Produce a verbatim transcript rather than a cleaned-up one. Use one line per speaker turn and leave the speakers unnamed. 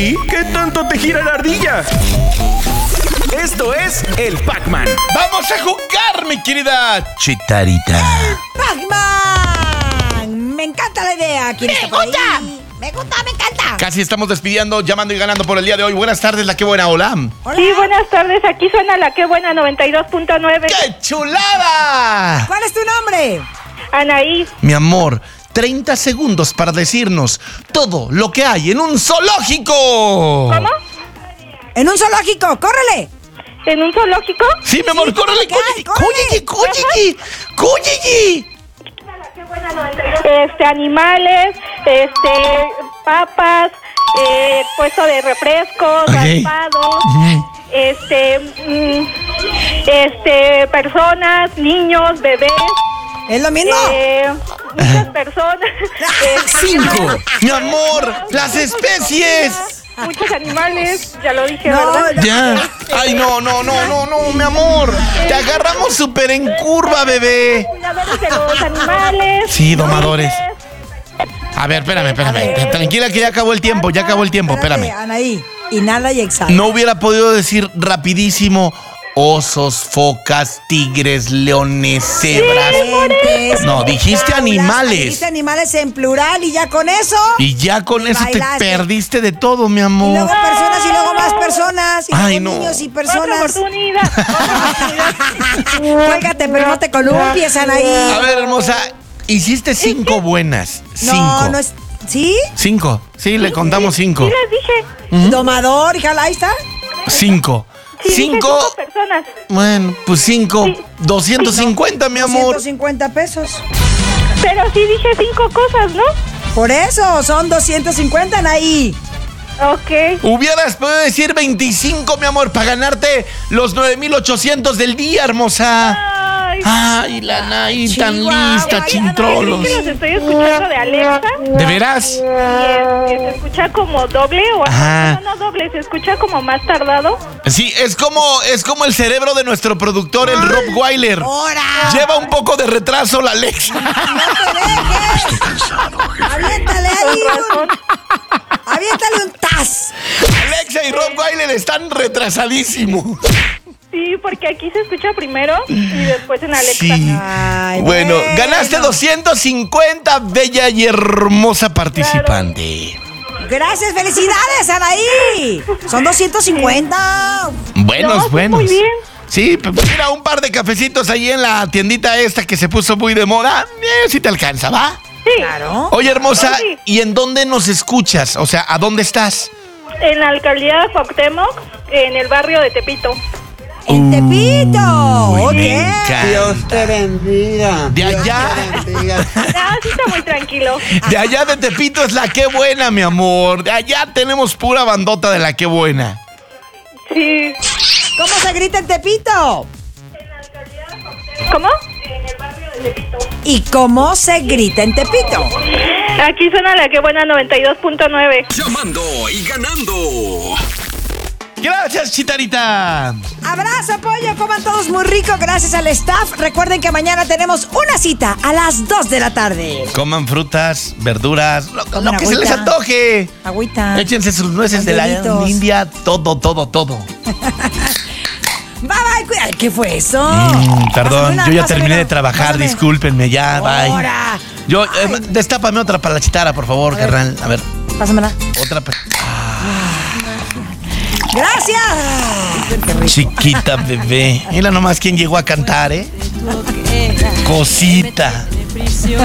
¿Y qué tanto te gira la ardilla? Esto es el Pac-Man.
¡Vamos a jugar, mi querida Chitarita!
¡Pac-Man! Me encanta la idea. ¿Quién
¡Me
está por
gusta!
ahí? Me gusta, me encanta.
Casi estamos despidiendo, llamando y ganando por el día de hoy. Buenas tardes, la que buena, hola.
Hola.
Sí, buenas tardes. Aquí suena la que buena noventa y dos punto nueve.
¡Qué chulada!
¿Cuál es tu nombre?
Anaí.
Mi amor, treinta segundos para decirnos todo lo que hay en un zoológico.
¿Cómo?
En un zoológico, córrele.
¿En un zoológico?
Sí, mi amor,
Sí,
córrele,
¿qué hay?
cólligi, cólligi, cólligi.
Este, animales, este, papas, eh, puesto de refrescos,
Ok.
raspados,
Ujú.
este, mm, este, personas, niños, bebés,
¿Es lo mismo?
eh, muchas personas. este,
Cinco.
Mi amor, las especies.
Muchos animales, ya lo dije,
No,
¿verdad?
no.
Ya. Ay, no, no, no, no, no, mi amor. Te agarramos súper en curva, bebé.
Cuidadores de los animales.
Sí, domadores. A ver, espérame, espérame. Tranquila que ya acabó el tiempo, ya acabó el tiempo,
Espérate,
espérame.
Anaí, inhala y exhala.
No hubiera podido decir rapidísimo osos, focas, tigres, leones, cebras.
Entes,
No, dijiste
jaulas,
animales.
Dijiste animales en plural y ya con eso.
Y ya con eso te
Bailaste.
perdiste de todo, mi
Y
amor.
luego personas y luego más personas. Y
Ay,
luego
no.
niños y
Otra
personas.
oportunidad. Otra oportunidad.
Cuélgate, pero no te columpies, Anaí.
A ver, hermosa, hiciste cinco buenas. Cinco.
No, no es. ¿Sí?
Cinco. Sí, le contamos cinco.
Sí les dije.
Domador, hija, ahí está.
Cinco.
Sí, dije
Cinco.
cinco personas.
Bueno, pues cinco.
Sí.
doscientos cincuenta, mi amor.
ciento cincuenta pesos.
Pero sí dije cinco cosas, ¿no?
Por eso, son doscientos cincuenta, Anaí.
Ok.
Hubieras podido decir veinticinco, mi amor, para ganarte los nueve mil ochocientos del día, hermosa.
Ay,
Ay, la Nay tan
Chihuahua,
lista,
ya
chintrolos.
es que los estoy escuchando de Alexa.
¿De veras?
Y es que se escucha como doble o
Ajá.
no, no doble, se escucha como más tardado.
Sí, es como, es como el cerebro de nuestro productor, el Rob Weiler.
¡Hora!
Lleva un poco de retraso la Alexa.
¡No te dejes! ¡Aviéntale ahí!
Con razón.
un- ¡Aviéntale un taz!
Alexa y Rob Weiler están retrasadísimos.
Sí, porque aquí se escucha primero y después en Alexa.
Sí.
Ay,
Bueno, ganaste doscientos cincuenta, bella y hermosa participante.
Gracias, felicidades, Anaí. Son doscientos cincuenta.
Buenos,
No, sí,
buenos.
muy bien.
Sí, pues mira, un par de cafecitos ahí en la tiendita esta que se puso muy de moda. Eh, si te alcanza, ¿va?
Sí,
Claro.
Oye, hermosa,
Sí.
¿y en dónde nos escuchas? O sea, ¿a dónde estás?
en la alcaldía de Cuauhtémoc, en el barrio de Tepito.
En Tepito.
Uy,
Ok.
me encanta.
Dios te bendiga.
De
Dios
allá.
te bendiga.
Ah, sí está muy tranquilo.
De allá de Tepito es la que buena, mi amor. De allá tenemos pura bandota de la que buena.
Sí.
¿Cómo se grita en Tepito?
¿Cómo?
¿Y cómo se grita en Tepito?
Aquí suena la que buena noventa y dos punto nueve.
Llamando y ganando.
Gracias, Chitarita.
Abrazo, pollo, coman todos muy rico, gracias al staff. Recuerden que mañana tenemos una cita a las dos de la tarde.
Coman frutas, verduras, lo,
Coman
lo que se les
agüita.
antoje.
Agüita.
Échense sus nueces de la
Pastelitos.
India, todo, todo, todo.
Bye, bye, cuidado. ¿Qué fue eso?
Mm,
Pásame
perdón,
una,
yo ya
pásame
terminé
una,
de trabajar,
pásame.
discúlpenme, ya, bye.
Ahora.
Yo, eh,
Ay.
destápame otra para la chitara, por favor,
ver.
carnal. A ver,
Pásamela.
otra. pa-
Gracias.
Chiquita bebé. Mira nomás quién llegó a cantar, ¿eh? Cosita.